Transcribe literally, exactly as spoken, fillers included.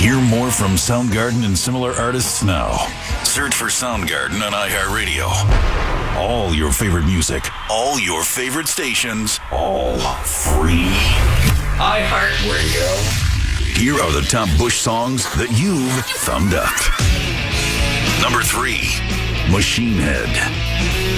Hear more from Soundgarden and similar artists now. Search for Soundgarden on iHeartRadio. All your favorite music, all your favorite stations, all free. iHeartRadio. Here are the top Bush songs that you've thumbed up. Number three, Machine Head.